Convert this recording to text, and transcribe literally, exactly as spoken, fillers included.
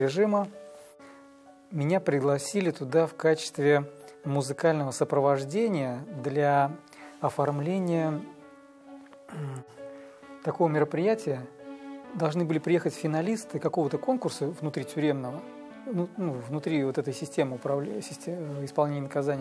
режима. Меня пригласили туда в качестве музыкального сопровождения для оформления такого мероприятия. Должны были приехать финалисты какого-то конкурса внутри тюремного, ну, внутри вот этой системы управления, системы исполнения наказания.